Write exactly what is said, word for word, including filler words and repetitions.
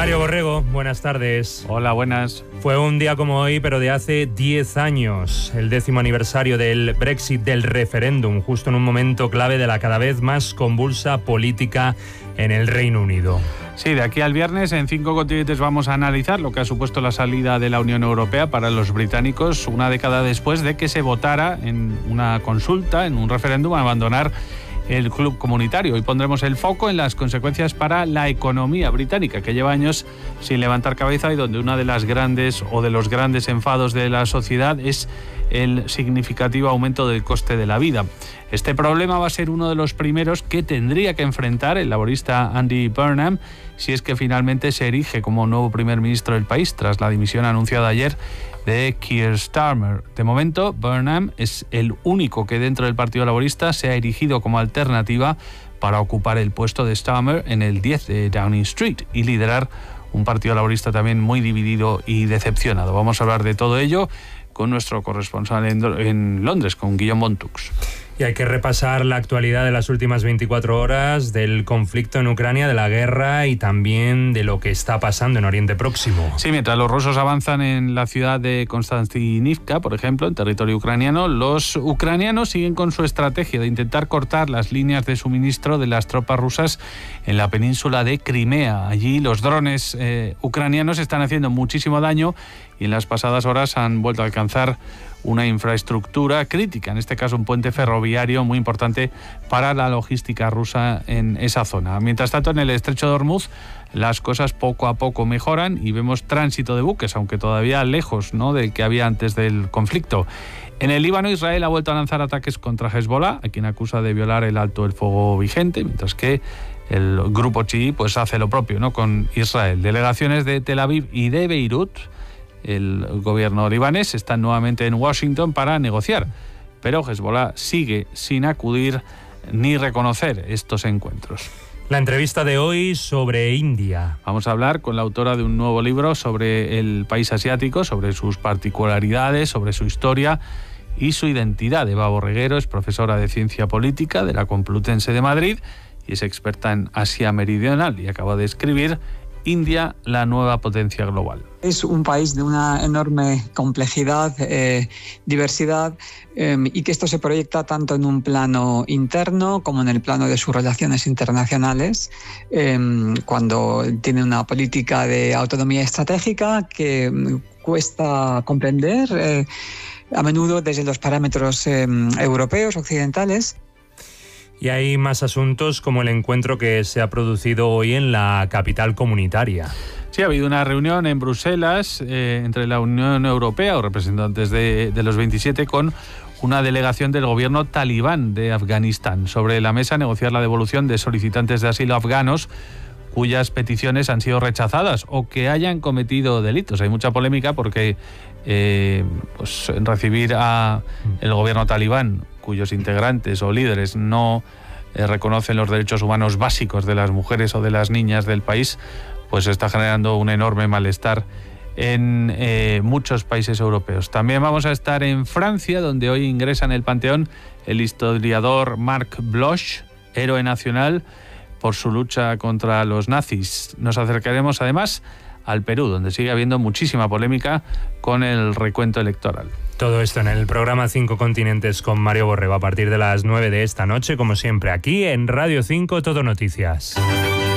Mario Borrego, buenas tardes. Hola, buenas. Fue un día como hoy, pero de hace diez años, el décimo aniversario del Brexit, del referéndum, justo en un momento clave de la cada vez más convulsa política en el Reino Unido. Sí, de aquí al viernes en Cinco Continentes vamos a analizar lo que ha supuesto la salida de la Unión Europea para los británicos una década después de que se votara en una consulta, en un referéndum, a abandonar el club comunitario. Hoy pondremos el foco en las consecuencias para la economía británica, que lleva años sin levantar cabeza y donde una de las grandes o de los grandes enfados de la sociedad es el significativo aumento del coste de la vida. Este problema va a ser uno de los primeros que tendría que enfrentar el laborista Andy Burnham si es que finalmente se erige como nuevo primer ministro del país tras la dimisión anunciada ayer de Keir Starmer. De momento, Burnham es el único que dentro del Partido Laborista se ha erigido como alternativa para ocupar el puesto de Starmer en el diez de Downing Street y liderar un Partido Laborista también muy dividido y decepcionado. Vamos a hablar de todo ello con nuestro corresponsal en, en Londres, con Guillaume Montux. Y hay que repasar la actualidad de las últimas veinticuatro horas, del conflicto en Ucrania, de la guerra y también de lo que está pasando en Oriente Próximo. Sí, mientras los rusos avanzan en la ciudad de Konstantinivka, por ejemplo, en territorio ucraniano, los ucranianos siguen con su estrategia de intentar cortar las líneas de suministro de las tropas rusas en la península de Crimea. Allí los drones eh, ucranianos están haciendo muchísimo daño y en las pasadas horas han vuelto a alcanzar una infraestructura crítica, en este caso un puente ferroviario muy importante para la logística rusa en esa zona. Mientras tanto, en el estrecho de Hormuz las cosas poco a poco mejoran y vemos tránsito de buques, aunque todavía lejos, ¿no?, del que había antes del conflicto. En el Líbano, Israel ha vuelto a lanzar ataques contra Hezbollah, a quien acusa de violar el alto el fuego vigente, mientras que el grupo chií pues hace lo propio, ¿no?, con Israel. Delegaciones de Tel Aviv y de Beirut, el gobierno libanés, está nuevamente en Washington para negociar, pero Hezbollah sigue sin acudir ni reconocer estos encuentros. La entrevista de hoy sobre India. Vamos a hablar con la autora de un nuevo libro sobre el país asiático, sobre sus particularidades, sobre su historia y su identidad. Eva Borreguero es profesora de Ciencia Política de la Complutense de Madrid y es experta en Asia Meridional y acaba de escribir India, la nueva potencia global. Es un país de una enorme complejidad, eh, diversidad, eh, y que esto se proyecta tanto en un plano interno como en el plano de sus relaciones internacionales, eh, cuando tiene una política de autonomía estratégica que cuesta comprender, eh, a menudo desde los parámetros eh, europeos, occidentales. Y hay más asuntos como el encuentro que se ha producido hoy en la capital comunitaria. Sí, ha habido una reunión en Bruselas eh, entre la Unión Europea o representantes de, de los veintisiete con una delegación del gobierno talibán de Afganistán. Sobre la mesa negociar la devolución de solicitantes de asilo afganos cuyas peticiones han sido rechazadas o que hayan cometido delitos. Hay mucha polémica porque eh, pues, recibir a el gobierno talibán cuyos integrantes o líderes no eh, reconocen los derechos humanos básicos de las mujeres o de las niñas del país, pues está generando un enorme malestar en eh, muchos países europeos. También vamos a estar en Francia, donde hoy ingresa en el panteón el historiador Marc Bloch, héroe nacional por su lucha contra los nazis. Nos acercaremos además al Perú, donde sigue habiendo muchísima polémica con el recuento electoral. Todo esto en el programa Cinco Continentes con Mario Borrego a partir de las nueve de esta noche, como siempre, aquí en Radio cinco Todo Noticias.